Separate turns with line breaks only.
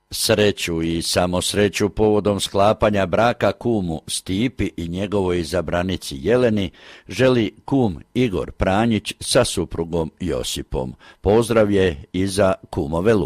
Sreću i samo sreću povodom sklapanja braka kumu Stipi i njegovoj izabranici Jeleni želi kum Igor Pranjić sa suprugom Josipom. Pozdrav je i za kumove